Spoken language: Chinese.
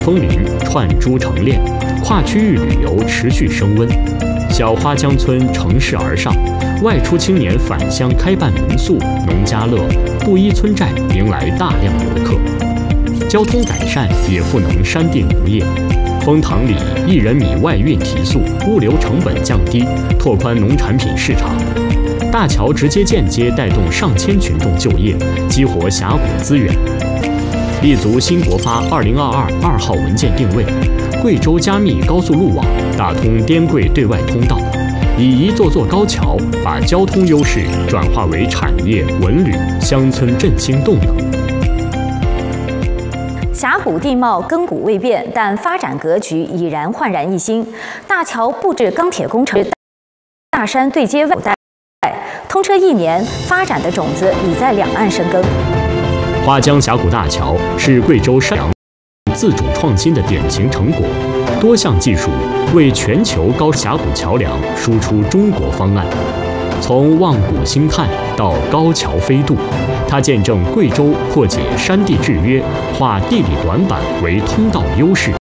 风林串珠成链，跨区域旅游持续升温。小花江村乘势而上，外出青年返乡开办民宿、农家乐，布依村寨迎来大量游客。交通改善也赋能山地农业。枫塘里1人米外运提速，物流成本降低，拓宽农产品市场。大桥直接间接带动上千群众就业，激活峡谷资源。立足新国发2022 2号文件定位，贵州加密高速路网，打通滇贵对外通道，以一座座高桥把交通优势转化为产业、文旅、乡村振兴动能。 峡谷地貌亘古未变，但发展格局已然焕然一新。大桥布置钢铁工程，大山对接外带，通车1年，发展的种子已在两岸生根。 花江峡谷大桥是贵州山阳自主创新的典型成果，多项技术为全球高峡谷桥梁输出中国方案。从望古兴叹到高桥飞渡，它见证贵州破解山地制约，化地理短板为通道优势，